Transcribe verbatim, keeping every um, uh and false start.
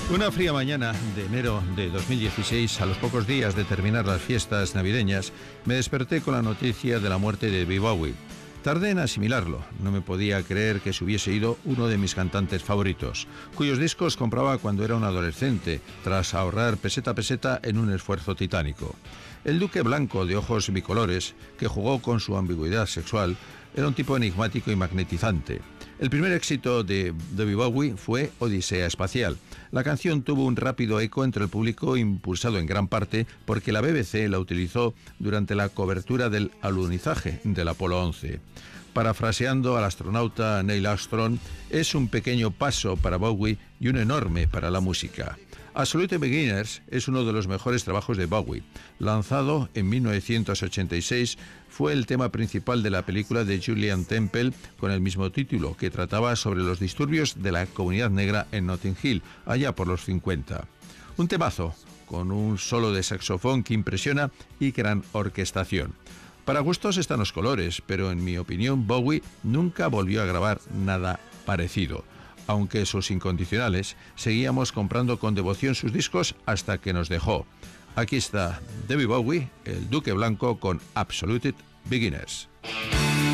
Una fría mañana de enero de dos mil dieciséis, a los pocos días de terminar las fiestas navideñas, me desperté con la noticia de la muerte de David Bowie. Tardé en asimilarlo, no me podía creer que se hubiese ido uno de mis cantantes favoritos, cuyos discos compraba cuando era un adolescente, tras ahorrar peseta a peseta en un esfuerzo titánico. El duque blanco de ojos bicolores, que jugó con su ambigüedad sexual, era un tipo enigmático y magnetizante. El primer éxito de David Bowie fue Odisea Espacial. La canción tuvo un rápido eco entre el público, impulsado en gran parte porque la B B C la utilizó durante la cobertura del alunizaje del Apolo once. Parafraseando al astronauta Neil Armstrong, es un pequeño paso para Bowie y un enorme para la música. Absolute Beginners es uno de los mejores trabajos de Bowie. Lanzado en mil novecientos ochenta y seis, fue el tema principal de la película de Julian Temple con el mismo título, que trataba sobre los disturbios de la comunidad negra en Notting Hill, allá por los cincuenta. Un temazo, con un solo de saxofón que impresiona y gran orquestación. Para gustos están los colores, pero en mi opinión Bowie nunca volvió a grabar nada parecido. Aunque sus incondicionales, seguíamos comprando con devoción sus discos hasta que nos dejó. Aquí está David Bowie, el Duque Blanco, con Absolute Beginners.